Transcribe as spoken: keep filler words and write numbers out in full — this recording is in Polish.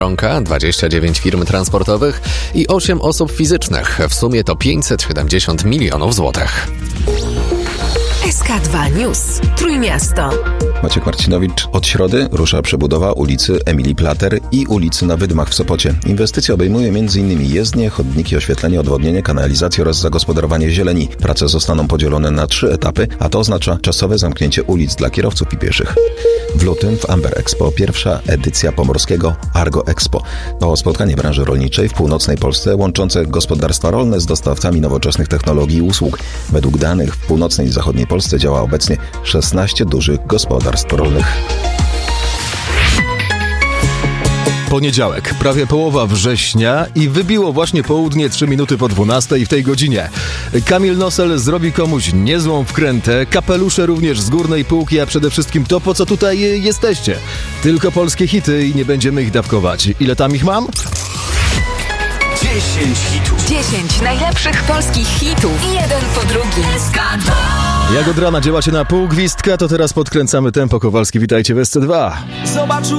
dwadzieścia dziewięć firm transportowych i osiem osób fizycznych. W sumie to pięćset siedemdziesiąt milionów złotych. S K dwa News. Trójmiasto. Maciek Marcinowicz. Od środy rusza przebudowa ulicy Emilii Plater i ulicy na Wydmach w Sopocie. Inwestycja obejmuje m.in. jezdnie, chodniki, oświetlenie, odwodnienie, kanalizację oraz zagospodarowanie zieleni. Prace zostaną podzielone na trzy etapy, a to oznacza czasowe zamknięcie ulic dla kierowców i pieszych. W lutym w Amber Expo pierwsza edycja pomorskiego Argo Expo. To spotkanie branży rolniczej w północnej Polsce łączące gospodarstwa rolne z dostawcami nowoczesnych technologii i usług. Według danych w północnej i zachodniej Polsce działa obecnie szesnaście dużych gospodarstw rolnych. Poniedziałek, prawie połowa września i wybiło właśnie południe trzy minuty po dwunastej w tej godzinie. Kamil Nosel zrobi komuś niezłą wkrętę, kapelusze również z górnej półki, a przede wszystkim to, po co tutaj jesteście. Tylko polskie hity i nie będziemy ich dawkować. Ile tam ich mam? dziesięć hitów. dziesięć najlepszych polskich hitów. Jeden po drugim. S K dwa. Jak od rana działacie na pół gwizdka, to teraz podkręcamy tempo. Kowalski, witajcie w S C dwa. Zobaczył